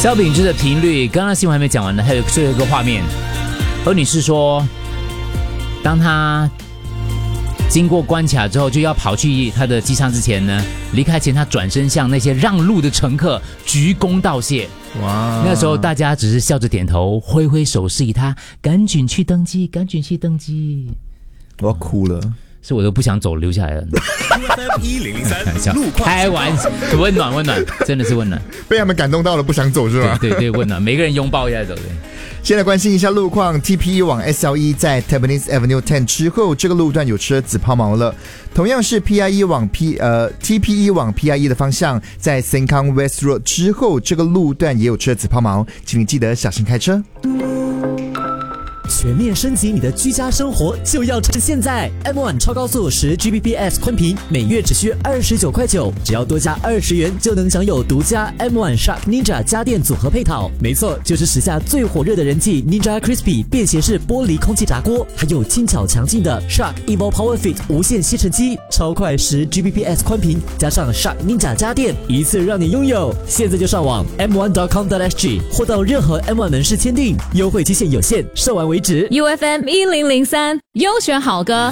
萧秉治的频率，刚刚新闻还没讲完呢，还有最后一个画面。何女士说，当她经过关卡之后，就要跑去她的机舱之前呢，离开前她转身向那些让路的乘客鞠躬道谢。哇！那时候大家只是笑着点头，挥挥手示意她赶紧去登机，赶紧去登机。 我要哭了。 是我都不想走，留下来了。开玩笑，温暖温暖，真的是温暖。 被他们感动到了，不想走是吧？ 对对对，温暖，每个人拥抱一下走的。 现在关心一下路况 ，TPE 往 SLE 在 Tampines Avenue 10之后，这个路段有车子抛锚了。同样是 TPE 往 PIE 的方向，在 Sengkang West Road 之后，这个路段也有车子抛锚，请你记得小心开车。 全面升级你的居家生活就要趁现在 M1 超高速10 Gbps 宽频，每月只需29.9块，只要多加20元就能享有独家 M1 Shark Ninja 家电组合配套。没错，就是时下最火热的人气 Ninja Crispy 便携式玻璃空气炸锅，还有轻巧强劲的 Shark Evo Power Fit 无线吸尘机，超快10 Gbps 宽频，加上 Shark Ninja 家电，一次让你拥有。现在就上网 m1.com.sg 或到任何 M1 门市签订，优惠期限有限，售完为止。 UFM 1003优选好歌。